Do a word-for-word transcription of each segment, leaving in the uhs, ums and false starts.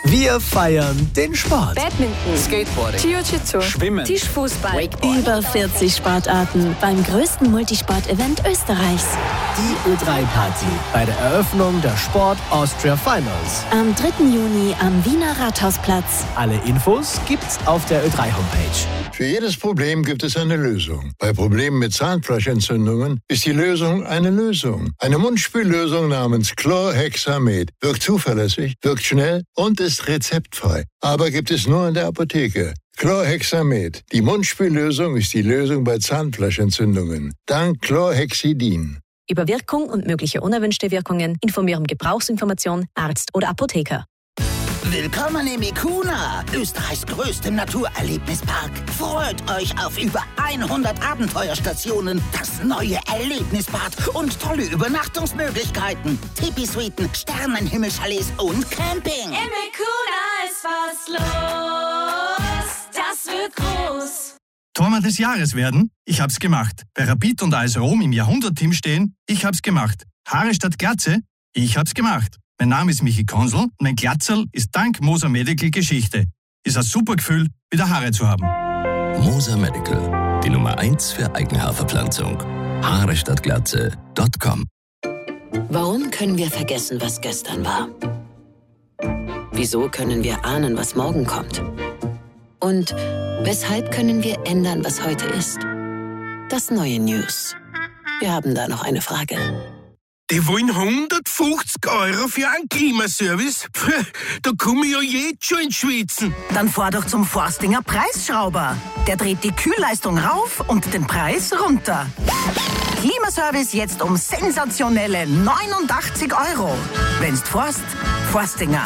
Wir feiern den Sport. Badminton, Skateboarding, Jiu-Jitsu, Schwimmen, Tischfußball, Wakeboard. Über vierzig Sportarten beim größten Multisport-Event Österreichs. Die Ö drei Party bei der Eröffnung der Sport Austria Finals. Am dritten Juni am Wiener Rathausplatz. Alle Infos gibt's auf der Ö drei Homepage. Für jedes Problem gibt es eine Lösung. Bei Problemen mit Zahnfleischentzündungen ist die Lösung eine Lösung. Eine Mundspüllösung namens Chlorhexamet wirkt zuverlässig, wirkt schnell und ist rezeptfrei. Aber gibt es nur in der Apotheke. Chlorhexamet. Die Mundspüllösung ist die Lösung bei Zahnfleischentzündungen. Dank Chlorhexidin. Über Wirkung und mögliche unerwünschte Wirkungen informieren Gebrauchsinformation, Arzt oder Apotheker. Willkommen im Ikuna, Österreichs größtem Naturerlebnispark. Freut euch auf über hundert Abenteuerstationen, das neue Erlebnisbad und tolle Übernachtungsmöglichkeiten. Tipi-Suiten, Sternenhimmelchalets und Camping. Im Ikuna ist was los, das wird groß. Tormann des Jahres werden? Ich hab's gemacht. Bei Rapid und A S Rom im Jahrhundertteam stehen? Ich hab's gemacht. Haare statt Glatze? Ich hab's gemacht. Mein Name ist Michi Konsel und mein Glatzerl ist dank Moser Medical Geschichte. Ist ein super Gefühl, wieder Haare zu haben. Moser Medical, die Nummer eins für Eigenhaarverpflanzung. Haare statt Glatze Punkt com. Warum können wir vergessen, was gestern war? Wieso können wir ahnen, was morgen kommt? Und weshalb können wir ändern, was heute ist? Das neue News. Wir haben da noch eine Frage. Die wollen hundertfünfzig Euro für einen Klimaservice? Da komme ich ja jetzt schon ins Schwitzen. Dann fahr doch zum Forstinger Preisschrauber. Der dreht die Kühlleistung rauf und den Preis runter. Klimaservice jetzt um sensationelle neunundachtzig Euro. Wenn's forst, Forstinger.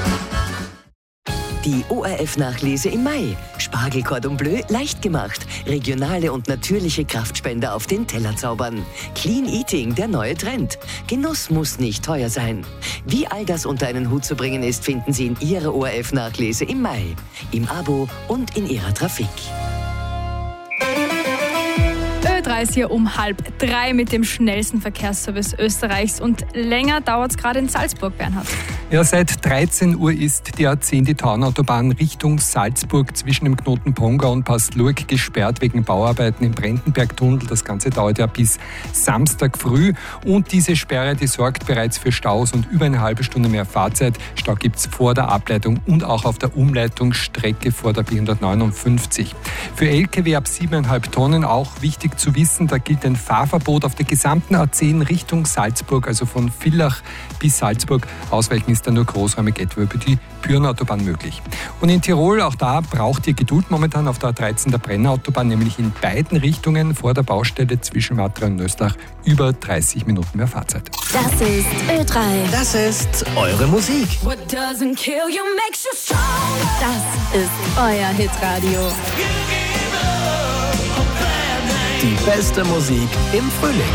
Die O R F-Nachlese im Mai. Spargel Cordon Bleu leicht gemacht. Regionale und natürliche Kraftspender auf den Teller zaubern. Clean Eating, der neue Trend. Genuss muss nicht teuer sein. Wie all das unter einen Hut zu bringen ist, finden Sie in Ihrer O R F-Nachlese im Mai. Im Abo und in Ihrer Trafik. Ö drei ist hier um halb drei mit dem schnellsten Verkehrsservice Österreichs. Und länger dauert es gerade in Salzburg, Bernhard. Ja, seit dreizehn Uhr ist die A zehn, die Taunautobahn Richtung Salzburg zwischen dem Knoten Pongau und Pastlurg gesperrt wegen Bauarbeiten im Brendenbergtunnel. Das Ganze dauert ja bis Samstag früh. Und diese Sperre, die sorgt bereits für Staus und über eine halbe Stunde mehr Fahrzeit. Stau gibt es vor der Ableitung und auch auf der Umleitungsstrecke vor der B hundertneunundfünfzig. Für L K W ab siebeneinhalb Tonnen auch wichtig zu wissen, da gilt ein Fahrverbot auf der gesamten A zehn Richtung Salzburg, also von Villach bis Salzburg. Ausweichen ist dann nur großräumig etwa über die Bürenautobahn möglich. Und in Tirol, auch da braucht ihr Geduld momentan auf der A dreizehn der Brennautobahn, nämlich in beiden Richtungen vor der Baustelle zwischen Matra und Nöslach über dreißig Minuten mehr Fahrzeit. Das ist Ö drei. Das ist eure Musik. What doesn't kill you makes you stronger. Das ist euer Hitradio. Die beste Musik im Frühling.